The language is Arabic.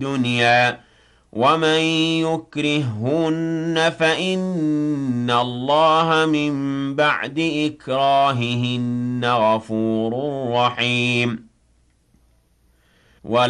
الدنيا ومن يكرههن فإن الله من بعد إكراههن غفور رحيم